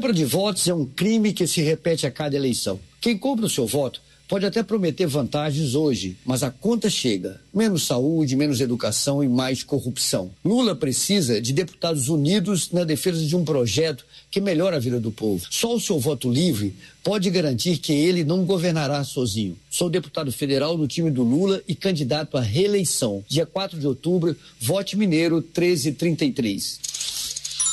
Compra de votos é um crime que se repete a cada eleição. Quem compra o seu voto pode até prometer vantagens hoje, mas a conta chega. Menos saúde, menos educação e mais corrupção. Lula precisa de deputados unidos na defesa de um projeto que melhora a vida do povo. Só o seu voto livre pode garantir que ele não governará sozinho. Sou deputado federal do time do Lula e candidato à reeleição. Dia 4 de outubro, vote Mineiro 1333.